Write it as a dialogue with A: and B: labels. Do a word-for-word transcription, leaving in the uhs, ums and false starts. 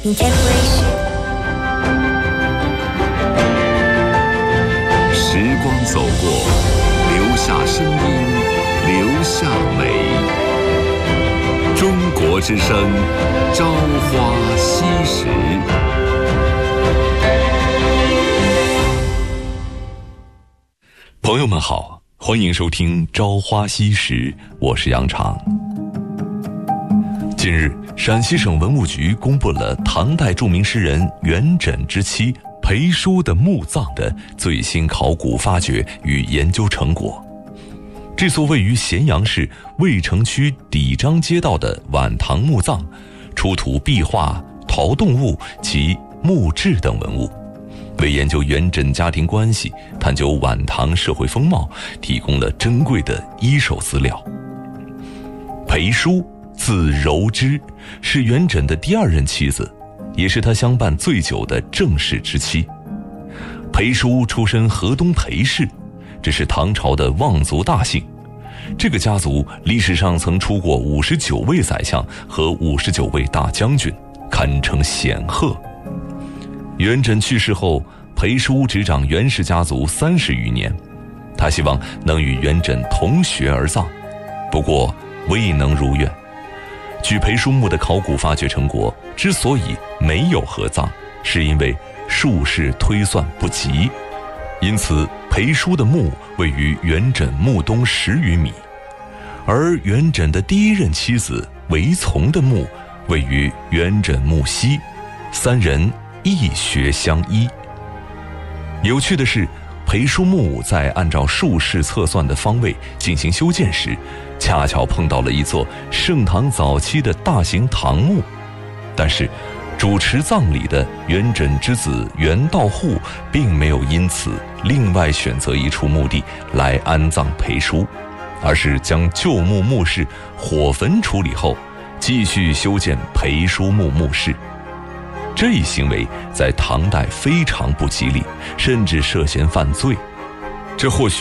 A: 你该不会是？
B: 时光走过，留下声音，留下美。中国之声，朝花夕拾。朋友们好，欢迎收听《朝花夕拾》，我是杨常。近日，陕西省文物局公布了唐代著名诗人元稹之妻裴叔的墓葬的最新考古发掘与研究成果。这座位于咸阳市渭城区底张街道的晚唐墓葬，出土壁画、陶动物及墓志等文物，为研究元稹家庭关系、探究晚唐社会风貌提供了珍贵的一手资料。裴叔字柔之，是元稹的第二任妻子，也是他相伴最久的正室之妻。裴叔出身河东裴氏，这是唐朝的望族大姓。这个家族历史上曾出过五十九位宰相和五十九位大将军，堪称显赫。元稹去世后，裴叔执掌元氏家族三十余年，他希望能与元稹同穴而葬，不过未能如愿。据裴叔墓的考古发掘成果，之所以没有合葬，是因为术士推算不及，因此裴叔的墓位于元稹墓东十余米，而元稹的第一任妻子韦丛的墓位于元稹墓西，三人一穴相依。有趣的是，裴叔墓在按照术士测算的方位进行修建时，恰巧碰到了一座盛唐早期的大型唐墓，但是主持葬礼的元稹之子元道护并没有因此另外选择一处墓地来安葬裴叔，而是将旧墓墓室火焚处理后，继续修建裴叔墓墓室。这一行为在唐代非常不吉利，甚至涉嫌犯罪。这或许